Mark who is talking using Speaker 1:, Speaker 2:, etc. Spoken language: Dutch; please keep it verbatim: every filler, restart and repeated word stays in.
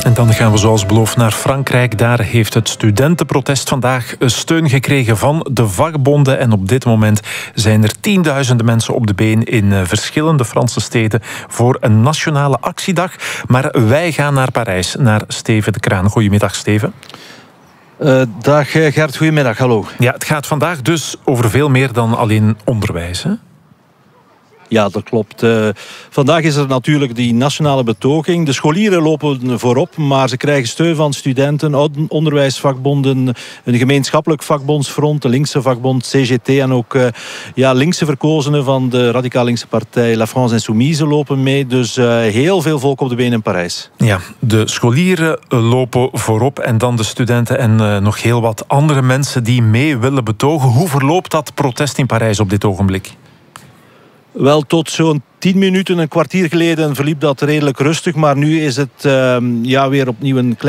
Speaker 1: En dan gaan we zoals beloofd naar Frankrijk. Daar heeft het studentenprotest vandaag steun gekregen van de vakbonden. En op dit moment zijn er tienduizenden mensen op de been in verschillende Franse steden voor een nationale actiedag. Maar wij gaan naar Parijs, naar Steven de Kraan. Goedemiddag, Steven.
Speaker 2: Uh, dag Gert, goedemiddag, hallo.
Speaker 1: Ja, het gaat vandaag dus over veel meer dan alleen onderwijs, hè?
Speaker 2: Ja, dat klopt. Uh, vandaag is er natuurlijk die nationale betoging. De scholieren lopen voorop, maar ze krijgen steun van studenten, onderwijsvakbonden, een gemeenschappelijk vakbondsfront, de linkse vakbond C G T en ook uh, ja, linkse verkozenen van de radicaal linkse partij La France Insoumise lopen mee. Dus uh, heel veel volk op de been in Parijs.
Speaker 1: Ja, de scholieren lopen voorop en dan de studenten en uh, nog heel wat andere mensen die mee willen betogen. Hoe verloopt dat protest in Parijs op dit ogenblik?
Speaker 2: Wel, tot zo'n tien minuten, een kwartier geleden verliep dat redelijk rustig. Maar nu is het uh, ja, weer opnieuw een klein